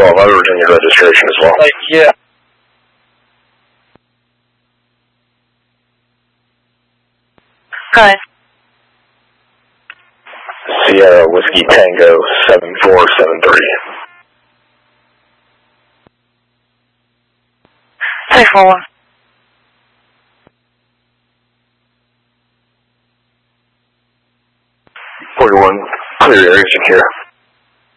have my Virginia registration as well. Yeah. Go ahead. Sierra Whiskey Tango 7473. 341. 41, clear area secure.